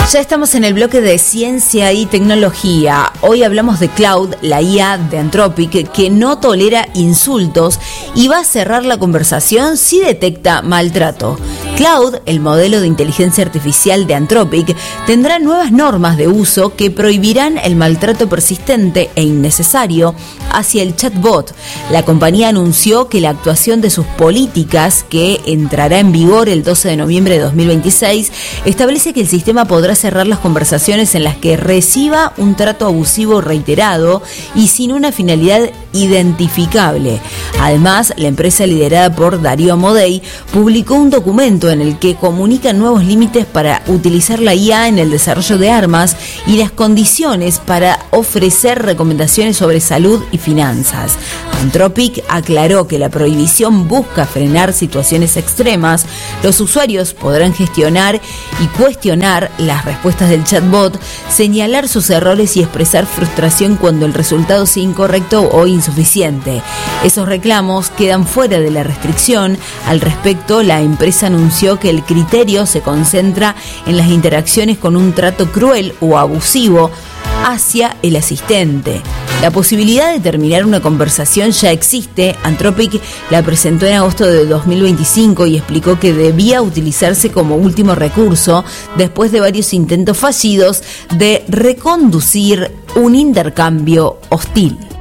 Ya estamos en el bloque de ciencia y tecnología. Hoy hablamos de Claude, la IA de Anthropic, que no tolera insultos y va a cerrar la conversación si detecta maltrato. Claude, el modelo de inteligencia artificial de Anthropic, tendrá nuevas normas de uso que prohibirán el maltrato persistente e innecesario hacia el chatbot. La compañía anunció que la actuación de sus políticas, que entrará en vigor el 12 de noviembre de 2026, establece que el sistema podrá cerrar las conversaciones en las que reciba un trato abusivo reiterado y sin una finalidad identificable. Además, la empresa liderada por Darío Amodei publicó un documento en el que comunica nuevos límites para utilizar la IA en el desarrollo de armas y las condiciones para ofrecer recomendaciones sobre salud y finanzas. Anthropic aclaró que la prohibición busca frenar situaciones extremas. Los usuarios podrán gestionar y cuestionar las respuestas del chatbot, señalar sus errores y expresar frustración cuando el resultado sea incorrecto o insuficiente. Esos reclamos quedan fuera de la restricción. Al respecto, la empresa anunció que el criterio se concentra en las interacciones con un trato cruel o abusivo hacia el asistente. La posibilidad de terminar una conversación ya existe. Anthropic la presentó en agosto de 2025 y explicó que debía utilizarse como último recurso después de varios intentos fallidos de reconducir un intercambio hostil.